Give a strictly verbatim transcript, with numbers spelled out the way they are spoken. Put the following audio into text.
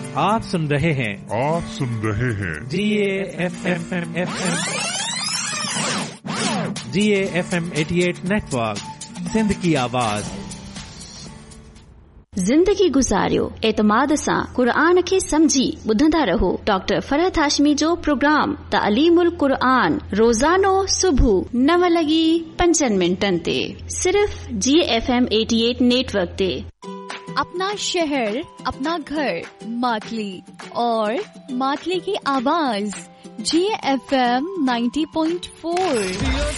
आप सुन रहे हैं आप सुन रहे हैं जी A F M F M G A F M अठासी नेटवर्क सिंध की आवाज। ज़िंदगी गुज़ारियो एतमाद सां क़ुरान खे समझी ॿुधंदा रहो। डॉक्टर फरहत हाशमी जो प्रोग्राम तालीमुल क़ुरान रोज़ानो सुबह नव लगी पंजन मिनटन ते सिर्फ जी एफ एम अठासी नेटवर्क ते। अपना शहर, अपना घर, मातली और मातली की आवाज जी एफ एम नब्बे पॉइंट चार।